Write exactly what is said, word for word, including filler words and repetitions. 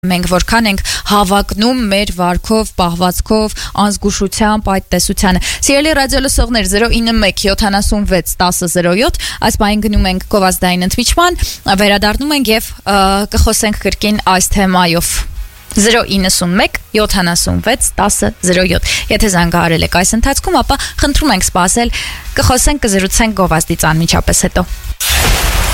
Մենք որքան ենք հավակնում մեր վարքով, պահվածքով, անզգուշությամբ այդ տեսությանը։ Սիրելի ռադիոլսողներ, zero nine one seven seven one zero seven, այս պահին գնում ենք գովազդային ընդմիջման, վերադառնում ենք եւ կխոսենք կրկին այս թեմայով։ zero nine one seven seven one zero zero seven Եթե զանգահարել եք այս ընթացքում, ապա խնդրում ենք սպասել, կխոսենք, կզրուցենք գովազդից անմիջապես հետո։